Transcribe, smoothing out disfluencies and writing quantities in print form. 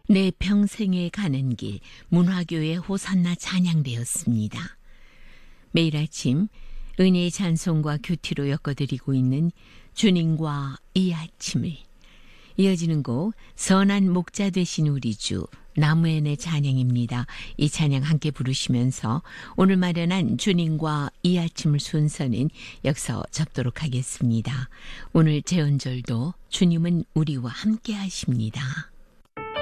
내 평생에 가는 길 문화교회 호산나 찬양되었습니다. 매일 아침 은혜의 찬송과 큐티로 엮어드리고 있는 주님과 이 아침을, 이어지는 곡 선한 목자 되신 우리 주 나무엔의 찬양입니다. 이 찬양 함께 부르시면서 오늘 마련한 주님과 이 아침을 순서는 여기서 접도록 하겠습니다. 오늘 제언절도 주님은 우리와 함께 하십니다.